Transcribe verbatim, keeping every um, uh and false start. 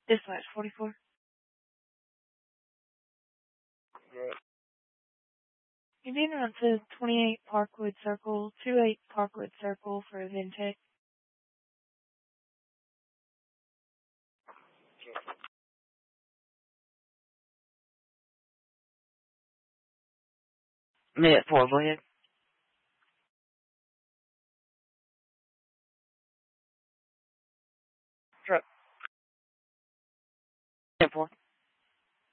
Dispatch forty-four. Right. You're being run to twenty-eight Parkwood Circle, twenty-eight Parkwood Circle for a VinTech. Minute four, go ahead. Truck. Minute four.